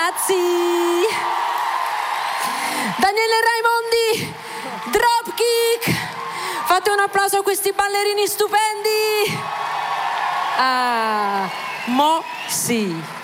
ragazzi. Daniele Raimondi, Dropkick. Fate un applauso a questi ballerini stupendi. Ah, mo sì.